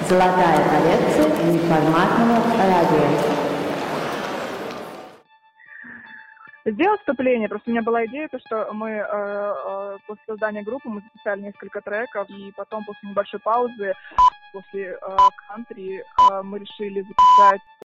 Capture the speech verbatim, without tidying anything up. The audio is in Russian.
Золотая коллекция неформатного радио. Сделать вступление, просто у меня была идея, то, что мы э, э, после создания группы мы записали несколько треков, и потом после небольшой паузы, после э, кантри, э, мы решили записать